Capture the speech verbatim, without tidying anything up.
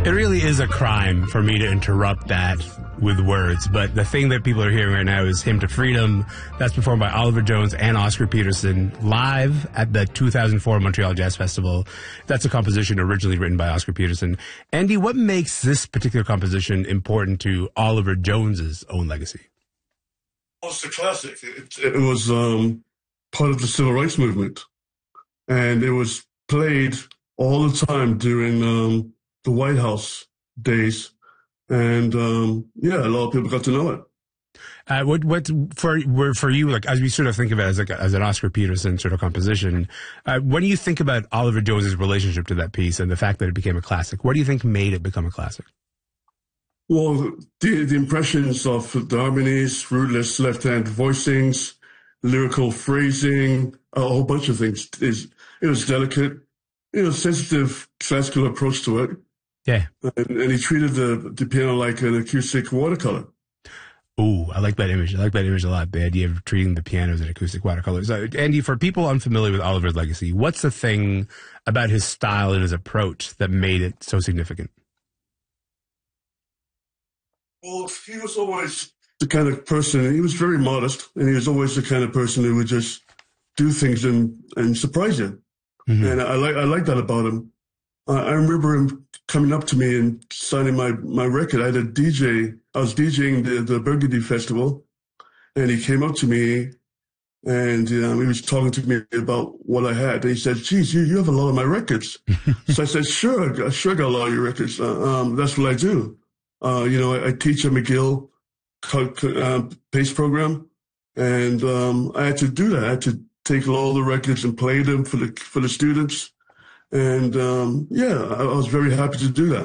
It really is a crime for me to interrupt that with words, but the thing that people are hearing right now is Hymn to Freedom. That's performed by Oliver Jones and Oscar Peterson live at the two thousand four Montreal Jazz Festival. That's a composition originally written by Oscar Peterson. Andy, what makes this particular composition important to Oliver Jones's own legacy? Well, it's a classic. It, it was um, part of the civil rights movement, and it was played all the time during um, the White House days. And, um, yeah, a lot of people got to know it. Uh, what, what, for, for you, like, as we sort of think of it as like, as an Oscar Peterson sort of composition, uh, when do you think about Oliver Jones's relationship to that piece and the fact that it became a classic? What do you think made it become a classic? Well, the, the impressions of the harmonies, rootless left-hand voicings, lyrical phrasing, a whole bunch of things. Is it was delicate, you know, sensitive classical approach to it. Yeah. And, and he treated the, the piano like an acoustic watercolor. Ooh, I like that image. I like that image a lot. The idea of treating the piano as an acoustic watercolor. So, Andy, for people unfamiliar with Oliver's legacy, what's the thing about his style and his approach that made it so significant? Well, he was always the kind of person, he was very modest, and he was always the kind of person who would just do things and, and surprise you. Mm-hmm. And I like I like that about him. I remember him coming up to me and signing my, my record. I had a D J. I was DJing the, the Burgundy Festival, and he came up to me, and um, he was talking to me about what I had. And he said, geez, you, you have a lot of my records. So I said, sure, I sure got a lot of your records. Uh, um, that's what I do. Uh, you know, I, I teach a McGill uh, pace program, and um, I had to do that. I had to take all the records and play them for the for the students. And, um, yeah, I, I was very happy to do that.